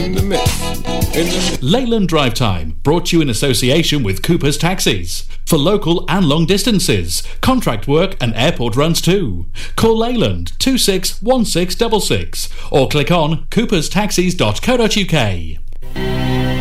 in the mix. Leyland Drive Time, brought to you in association with Cooper's Taxis. For local and long distances, contract work and airport runs too. Call Leyland 261666 or click on cooperstaxis.co.uk.